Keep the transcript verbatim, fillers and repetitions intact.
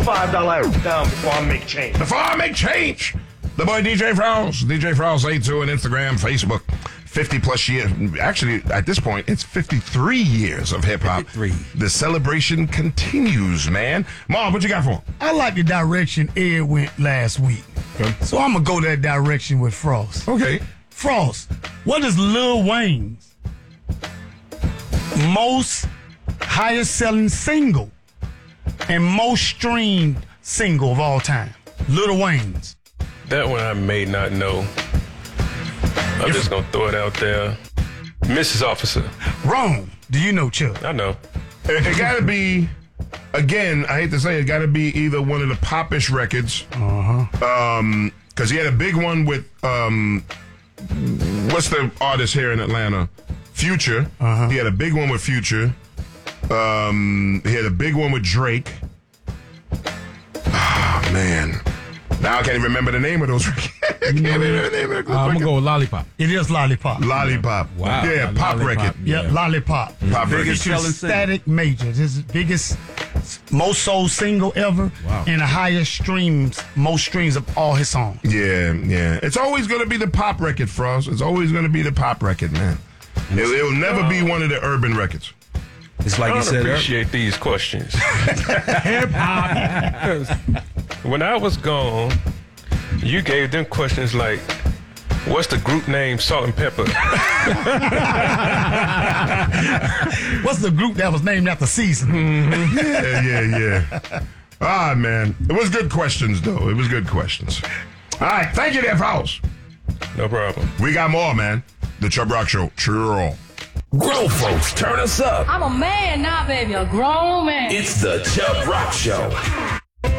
five dollars down before I make change. Before I make change. The boy D J Frows. D J Frows eighty-two on Instagram, Facebook. fifty plus years. Actually, at this point, it's fifty-three years of hip hop. The celebration continues, man. Mom, what you got for him? I like the direction Ed went last week. Okay. So I'm going to go that direction with Frost. Okay. Frost, what is Lil Wayne's most highest selling single and most streamed single of all time? Lil Wayne's. That one I may not know. I'm just going to throw it out there. Missus Officer. Wrong. Do you know, Chuck? I know. It, it got to be, again, I hate to say it, got to be either one of the Popish records. Uh-huh. Um, because he had a big one with, um, what's the artist here in Atlanta? Future. Uh-huh. He had a big one with Future. Um, he had a big one with Drake. Oh, man. Now I can't even remember the name of those. I can't remember the name of those. Uh, I'm going to go with Lollipop. It is Lollipop. Lollipop. Wow. Yeah, pop Lollipop. record. Yeah, Yeah. Lollipop. Pop record. Biggest selling Static Major. This is biggest, most sold single ever, Wow. and the highest streams, most streams of all his songs. Yeah, yeah. It's always going to be the pop record, Frost. It's always going to be the pop record, man. It, it'll never be one of the urban records. It's like I you don't said. appreciate these questions. Hip hop. When I was gone, you gave them questions like, what's the group name Salt and Pepper? What's the group that was named after Season? Yeah, yeah, yeah. Ah, man. It was good questions, though. It was good questions. All right. Thank you there, Frost. No problem. We got more, man. The Chubb Rock Show. Sure. Grown folks, turn us up. I'm a man now, baby, a grown man. It's the Chubb Rock Show.